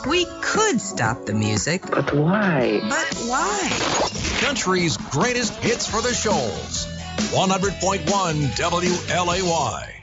We could stop the music. But why? But why? Country's greatest hits for the Shoals. 100.1 WLAY.